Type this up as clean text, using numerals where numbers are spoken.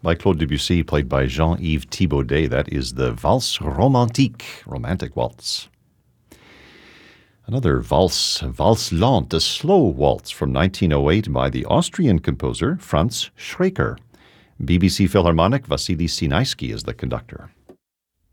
by Claude Debussy, played by Jean-Yves Thibaudet. That is the Valse Romantique, Romantic Waltz. Another valse, Valse Lente, a slow waltz from 1908 by the Austrian composer Franz Schreker. BBC Philharmonic, Vasily Sinaisky is the conductor.